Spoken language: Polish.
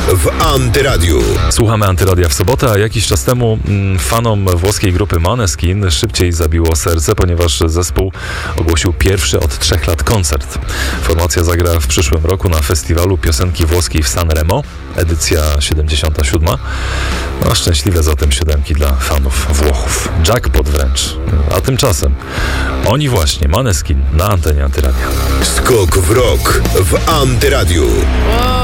w Antyradiu. Słuchamy Antyradia w sobotę, a jakiś czas temu fanom włoskiej grupy Måneskin szybciej zabiło serce, ponieważ zespół ogłosił pierwszy od 3 lat koncert. Formacja zagra w przyszłym roku na festiwalu piosenki włoskiej w Sanremo, edycja 77. No, szczęśliwe zatem 7 dla fanów Włochów. Jackpot wręcz. A tymczasem oni właśnie, Måneskin, na antenie Antyradia. Skok w rok w Antyradiu.